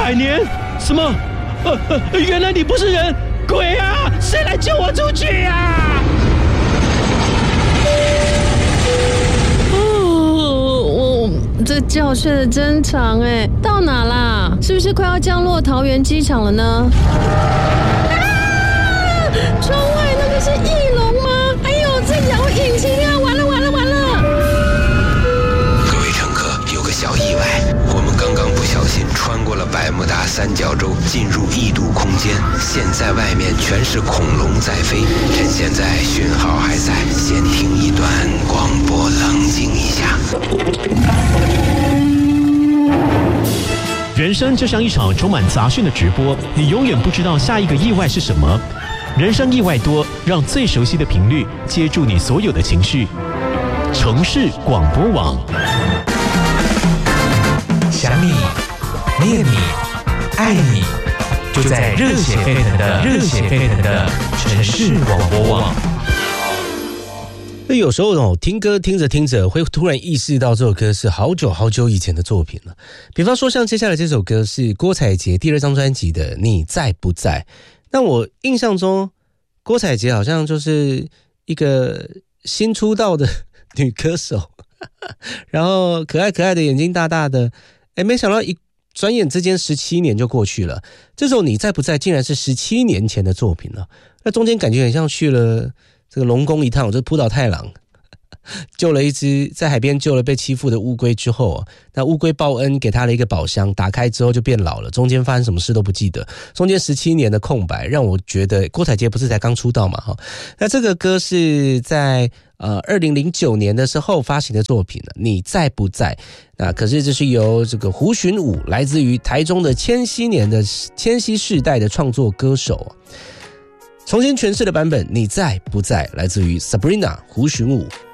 100年？什么？原来你不是人，鬼啊！谁来救我出去啊？ 这觉睡得真长哎，到哪啦？是不是快要降落桃园机场了呢？窗外那个是翼龙吗？哎呦，这摇引擎啊！完了！ 各位乘客，有个小意外，我们刚刚不小心穿过了百慕大三角洲，进入异度空间。现在外面全是恐龙在飞，趁现在讯号还在，先听一段广播，冷静一下。 人生就像一场充满杂讯的直播，你永远不知道下一个意外是什么。人生意外多，让最熟悉的频率接住你所有的情绪。城市广播网， 想你，念你，爱你，就在热血沸腾的城市广播网。 有时候听歌听着会突然意识到这首歌是好久以前的作品了。比方说像接下来这首歌是郭采洁第2张专辑的《你在不在》。那我印象中郭采洁好像就是一个新出道的女歌手，然后可爱的眼睛大大的，没想到一转眼之间17年就过去了。这首《你在不在》竟然是17年前的作品了。那中间感觉很像去了这个龙宫一趟，就是浦岛太郎救了一只在海边救了被欺负的乌龟之后，那乌龟报恩给他了一个宝箱，打开之后就变老了，中间发生什么事都不记得，中间17年的空白让我觉得郭采洁不是才刚出道嘛。那这个歌是在2009年的时候发行的作品，你在不在？那可是这是由这个胡寻武，来自于台中的千禧世代的创作歌手重新诠释的版本，你在不在？来自于 Sabrina 胡寻武。